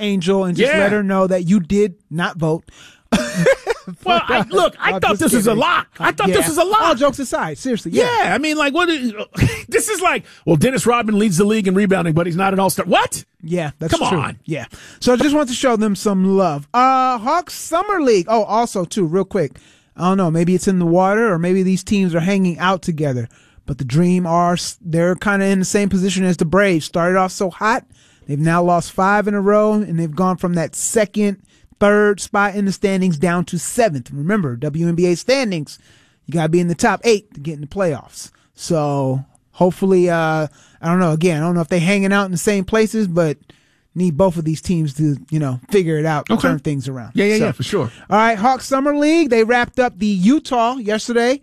Angel and just let her know that you did not vote. Well, I thought this was a lock. This was a lock. All jokes aside, seriously. Yeah, I mean, like, this is like, well, Dennis Rodman leads the league in rebounding, but he's not an all-star. What? Yeah, that's true. Come on. Yeah. So I just want to show them some love. Hawks Summer League. Oh, also, too, real quick. I don't know, maybe it's in the water or maybe these teams are hanging out together. But the Dream they're kind of in the same position as the Braves. Started off so hot. They've now lost 5 in a row, and they've gone from that third spot in the standings down to 7th. Remember, WNBA standings, you got to be in the top 8 to get in the playoffs. So hopefully, I don't know. Again, I don't know if they're hanging out in the same places, but need both of these teams to, figure it out, turn things around. Yeah, for sure. All right, Hawks Summer League, they wrapped up the Utah yesterday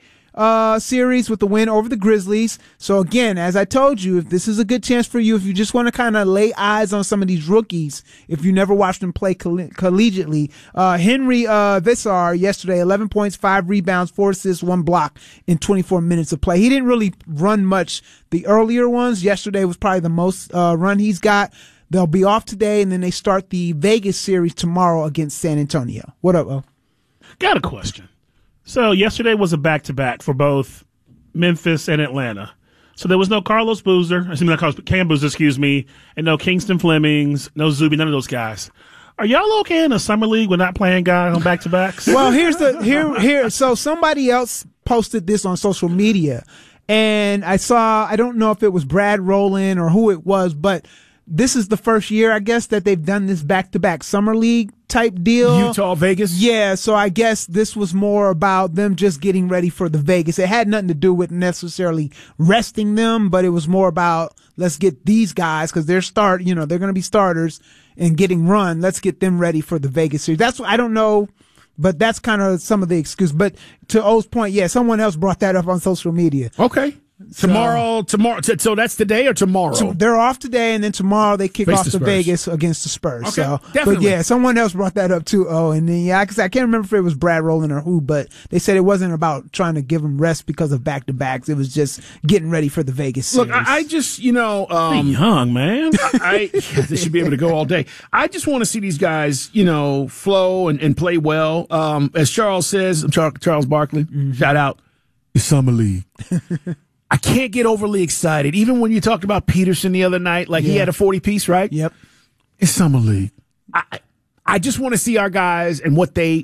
series with the win over the Grizzlies. So again, as I told you, if this is a good chance for you, if you just want to kind of lay eyes on some of these rookies, if you never watched them play collegiately, Henry Visar yesterday, 11 points, 5 rebounds, 4 assists, 1 block in 24 minutes of play. He didn't really run much the earlier ones. Yesterday was probably the most run he's got. They'll be off today, and then they start the Vegas series tomorrow against San Antonio. What up, O? Got a question. So yesterday was a back-to-back for both Memphis and Atlanta. So there was no Carlos Boozer, Cam Boozer, and no Kingston Flemings, no Zuby, none of those guys. Are y'all okay in a summer league with not playing guys on back-to-backs? Well, here. So somebody else posted this on social media, and I don't know if it was Brad Rowland or who it was, but this is the first year, I guess, that they've done this back-to-back summer league type deal. Utah, Vegas? Yeah, so I guess this was more about them just getting ready for the Vegas. It had nothing to do with necessarily resting them, but it was more about let's get these guys, because they're they're going to be starters and getting run. Let's get them ready for the Vegas series. That's what I don't know, but that's kind of some of the excuse. But to O's point, yeah, someone else brought that up on social media. Okay. Tomorrow. So that's today or tomorrow? So they're off today, and then tomorrow they kick off to Vegas against the Spurs. Okay, so, definitely. But yeah, someone else brought that up too. Oh, and then I can't remember if it was Brad Rowland or who, but they said it wasn't about trying to give them rest because of back-to-backs. It was just getting ready for the Vegas series. Look, I just young man. They should be able to go all day. I just want to see these guys, flow and play well. As Charles says, Charles Barkley, shout out, it's summer league. I can't get overly excited. Even when you talked about Peterson the other night, he had a 40-piece, right? Yep. It's summer league. I just want to see our guys and what they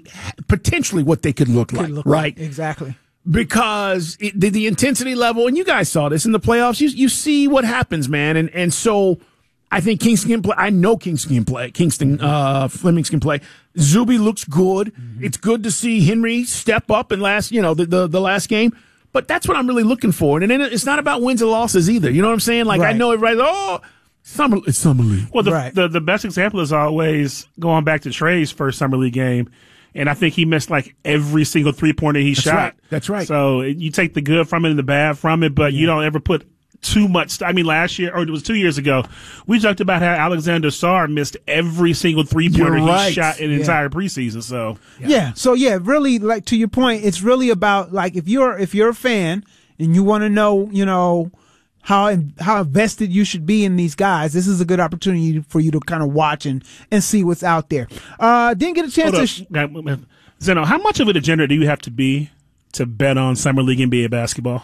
could look like, right? Exactly. Because the intensity level, and you guys saw this in the playoffs, you see what happens, man. And so I think Kingston can play. I know Kingston can play. Flemings can play. Zuby looks good. Mm-hmm. It's good to see Henry step up and the last game. But that's what I'm really looking for. And then it's not about wins and losses either. You know what I'm saying? I know everybody's, it's summer league. Well, the best example is always going back to Trey's first summer league game. And I think he missed every single 3-pointer he shot. Right. That's right. So you take the good from it and the bad from it, but you don't ever put too much. Last year, or it was 2 years ago, we talked about how Alexander Sarr missed every single 3-pointer he shot in the entire preseason. So really, to your point, it's really about if you're a fan and you want to know, how invested you should be in these guys. This is a good opportunity for you to kind of watch and see what's out there. Didn't get a chance to. Zeno, how much of a degenerate do you have to be to bet on summer league NBA basketball?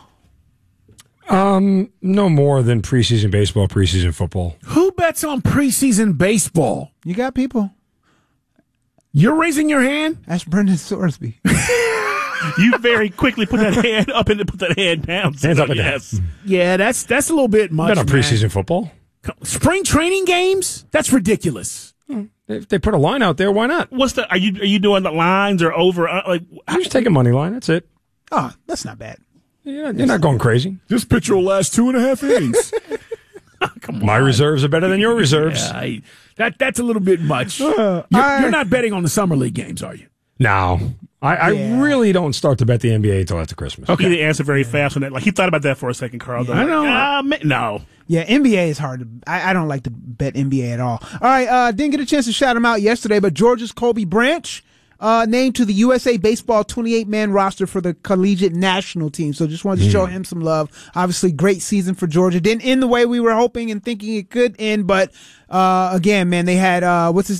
No more than preseason baseball, preseason football. Who bets on preseason baseball? You got people. You're raising your hand? Ask Brendan Sorsby. You very quickly put that hand up and then put that hand down. Hands up and down. Yeah, that's a little bit much. Bet on preseason football. Spring training games? That's ridiculous. If they put a line out there, why not? Are you doing the lines or over? I'm just taking money line. That's it. Oh, that's not bad. You're not going crazy. This pitcher will last 2.5 innings. Come on. My reserves are better than your reserves. Yeah, that's a little bit much. You're not betting on the summer league games, are you? No. I really don't start to bet the NBA until after Christmas. Okay. He answered very fast on that. He thought about that for a second, Carl. Yeah, I know. No. Yeah, NBA is hard to. I don't like to bet NBA at all. All right, didn't get a chance to shout him out yesterday, but Georgia's Kobe Branch named to the USA Baseball 28-man roster for the collegiate national team. So just wanted to show him some love. Obviously, great season for Georgia. Didn't end the way we were hoping and thinking it could end, but again, man, they had what's his